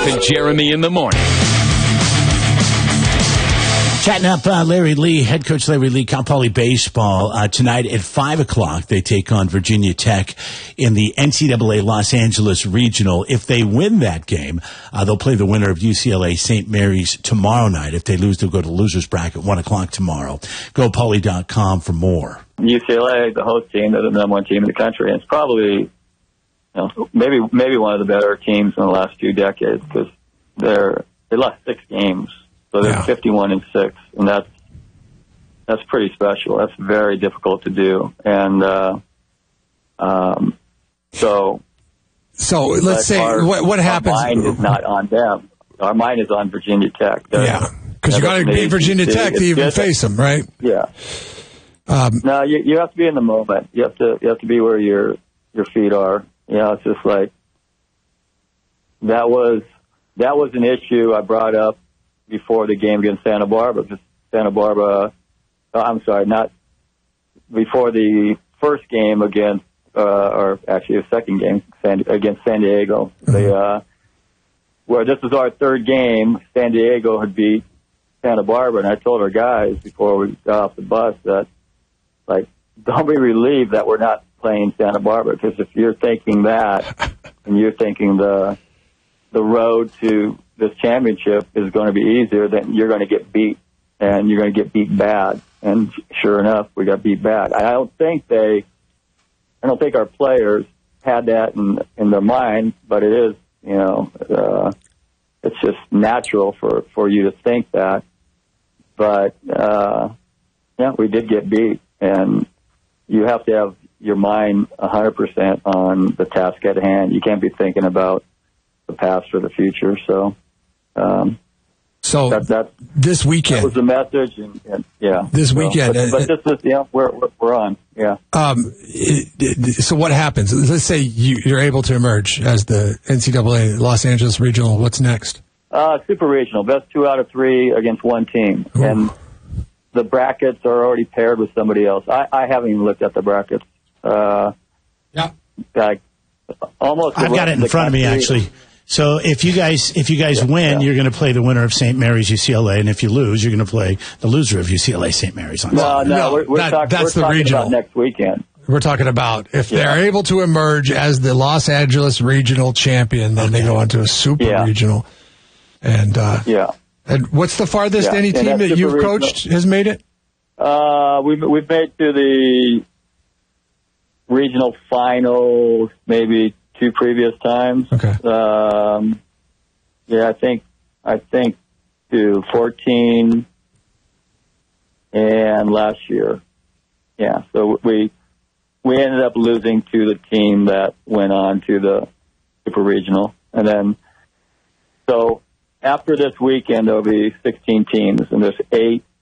Jeff and Jeremy in the morning. Chatting up Larry Lee, head coach Larry Lee, Cal Poly Baseball. Tonight at 5 o'clock, they take on Virginia Tech in the NCAA Los Angeles Regional. If they win that game, they'll play the winner of UCLA St. Mary's tomorrow night. If they lose, they'll go to loser's bracket 1 o'clock tomorrow. GoPoly.com for more. UCLA, the host team, they're the number one team in the country, and it's probably maybe one of the better teams in the last few decades because they lost 6 games. So they're 51-6, and that's pretty special. That's very difficult to do, and so let's say what happens. Our mind is not on them. Our mind is on Virginia Tech. Because you got to beat Virginia Tech to even face them, right? Yeah. No, you have to be in the moment. You have to be where your feet are. It's just like that was an issue I brought up before the game against Santa Barbara. Not before the first game against, or actually the second game against San Diego. Where this was our third game, San Diego had beat Santa Barbara, and I told our guys before we got off the bus that, like, don't be relieved that we're not playing Santa Barbara, because if you're thinking that and you're thinking the road to this championship is going to be easier, then you're going to get beat, and you're going to get beat bad. And sure enough, we got beat bad. I don't think our players had that in their mind, but it is, it's just natural for you to think that. But, we did get beat, and you have to have your mind 100% on the task at hand. You can't be thinking about the past or the future. So this weekend, that was the message, and this weekend. But this is, we're on. Yeah. So what happens? Let's say you're able to emerge as the NCAA Los Angeles Regional. What's next? Super Regional, best 2 out of 3 against one team, and the brackets are already paired with somebody else. I haven't even looked at the brackets. Like almost. I've got it in front of me actually. So if you guys win, you're going to play the winner of St. Mary's UCLA, and if you lose, you're going to play the loser of UCLA St. Mary's. We're talking about next weekend. We're talking about if they're able to emerge as the Los Angeles Regional champion, then they go on to a Super Regional. And and what's the farthest any team that you've coached has made it? We've made to the regional finals maybe 2 previous times. Okay. I think to 14 and last year. Yeah. So we ended up losing to the team that went on to the Super Regional, and then so after this weekend there'll be 16 teams, and there's 8